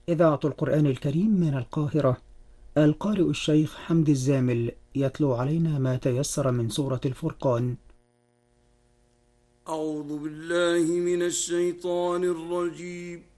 إذاعة القرآن الكريم من القاهرة. القارئ الشيخ حمد الزامل يتلو علينا ما تيسر من سورة الفرقان. أعوذ بالله من الشيطان الرجيم.